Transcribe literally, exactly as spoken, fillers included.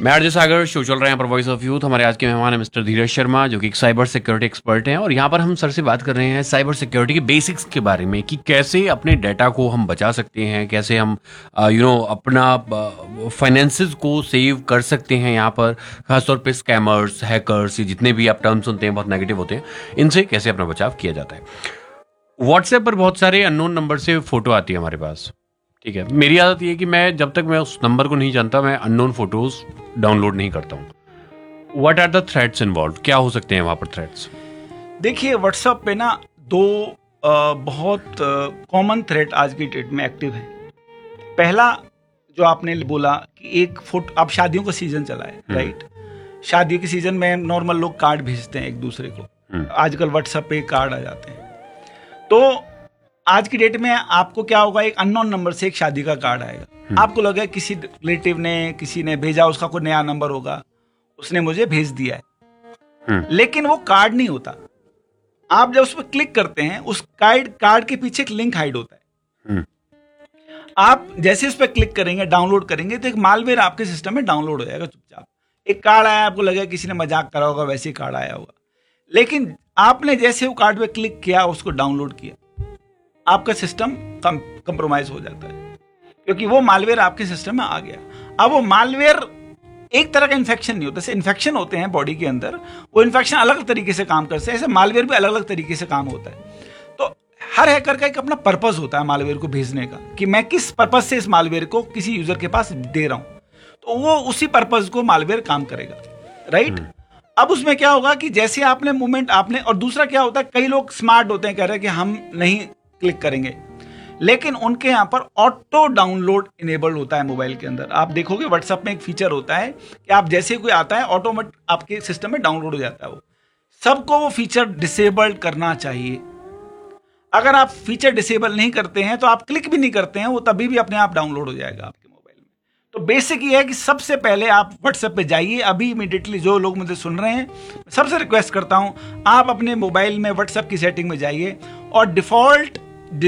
मैं आरजे सागर, शो चल रहे हैं पर वॉइस ऑफ यूथ। हमारे आज के मेहमान हैं मिस्टर धीरज शर्मा, जो कि एक साइबर सिक्योरिटी एक्सपर्ट हैं, और यहाँ पर हम सर से बात कर रहे हैं साइबर सिक्योरिटी के बेसिक्स के बारे में कि कैसे अपने डाटा को हम बचा सकते हैं, कैसे हम यू नो अपना फाइनेंसेस को सेव कर सकते हैं। यहाँ पर खासतौर पे स्कैमर्स, हैकर्स, ये जितने भी आप टर्म सुनते हैं बहुत नेगेटिव होते हैं, इनसे कैसे अपना बचाव किया जाता है। व्हाट्सएप पर बहुत सारे अननोन नंबर से फोटो आती है हमारे पास, ठीक है। मेरी आदत ये है कि मैं जब तक मैं उस नंबर को नहीं जानता, मैं अननोन फोटोज डाउनलोड नहीं करता हूँ। What are the threats involve, क्या हो सकते हैं वहाँ पर थ्रेट्स? देखिए, व्हाट्सएप पे ना दो आ, बहुत कॉमन थ्रेट आज की डेट में एक्टिव है। पहला जो आपने बोला कि एक फोटो, अब शादियों का सीजन चला है, राइट। शादियों के सीजन में नॉर्मल लोग कार्ड भेजते हैं एक दूसरे को, आजकल व्हाट्सएप पे कार्ड आ जाते हैं। तो आज की डेट में आपको क्या होगा, एक अननोन नंबर से एक शादी का कार्ड आएगा, आपको लगा किसी रिलेटिव ने, किसी ने भेजा, उसका कोई नया नंबर होगा, उसने मुझे भेज दिया है, लेकिन वो कार्ड नहीं होता। आप जब उस पर क्लिक करते हैं, उस कार्ड कार्ड के पीछे एक लिंक हाइड होता है। आप जैसे उस पर क्लिक करेंगे, डाउनलोड करेंगे, तो एक मालवेयर आपके सिस्टम में डाउनलोड हो जाएगा चुपचाप। एक कार्ड आया, आपको लगा किसी ने मजाक करा होगा, वैसे ही कार्ड आया होगा, लेकिन आपने जैसे वो कार्ड पे क्लिक किया, उसको डाउनलोड किया, आपका सिस्टम कंप्रोमाइज हो जाता है, क्योंकि वो मालवेयर आपके सिस्टम में आ गया। अब वो मालवेयर एक तरह का इन्फेक्शन नहीं होता। जैसे इन्फेक्शन होते हैं बॉडी के अंदर, वो इन्फेक्शन अलग तरीके से काम करते हैं, ऐसे मालवेयर भी अलग अलग तरीके से काम होता है। तो हर हैकर का एक अपना पर्पस होता है मालवेयर को भेजने का, कि मैं किस पर्पस से इस मालवेयर को किसी यूजर के पास दे रहा हूं, तो वो उसी पर्पस को मालवेयर काम करेगा, राइट। अब उसमें क्या होगा कि जैसे आपने मूवमेंट आपने, और दूसरा क्या होता है, कई लोग स्मार्ट होते हैं, कह रहे हैं कि हम नहीं क्लिक करेंगे, लेकिन उनके यहाँ पर ऑटो डाउनलोड इनेबल्ड होता है मोबाइल के अंदर। आप देखोगे व्हाट्सएप में एक फीचर होता है कि आप जैसे कोई आता है, ऑटोमेटिक आपके सिस्टम में डाउनलोड हो जाता है। वो सबको वो फीचर डिसेबल्ड करना चाहिए। अगर आप फीचर डिसेबल नहीं करते हैं, तो आप क्लिक भी नहीं करते हैं, वो तभी भी अपने आप डाउनलोड हो जाएगा आपके मोबाइल में। तो बेसिक ये है कि सबसे पहले आप व्हाट्सएप पे जाइए अभी इमीडिएटली। जो लोग मुझे सुन रहे हैं, सबसे रिक्वेस्ट करता हूं, आप अपने मोबाइल में व्हाट्सएप की सेटिंग में जाइए और डिफॉल्ट